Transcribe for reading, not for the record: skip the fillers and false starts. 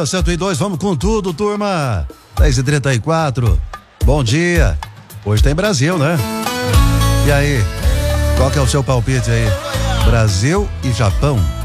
102, vamos com tudo, turma. 10h34. Bom dia. Hoje tem Brasil, né? E aí? Qual que é o seu palpite aí? Brasil e Japão.